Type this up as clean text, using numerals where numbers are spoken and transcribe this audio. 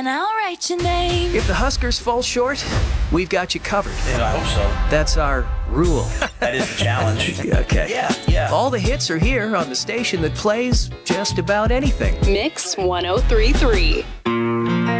and I'll write your name. If the Huskers fall short, we've got you covered. And I hope so. That's our rule. That is the challenge. Okay. Yeah. All the hits are here on the station that plays just about anything. Mix 1033.